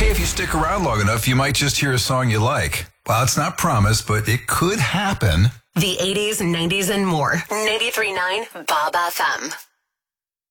Hey, if you stick around long enough, you might just hear a song you like. Well, it's not promised, but it could happen. The 80s, 90s, and more. 93.9 Bob FM.